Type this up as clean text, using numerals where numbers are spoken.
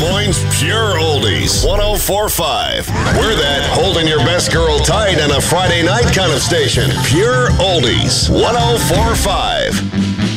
Moines' Pure Oldies, 104.5. We're that holding your best girl tight on a Friday night kind of station. Pure Oldies, 104.5.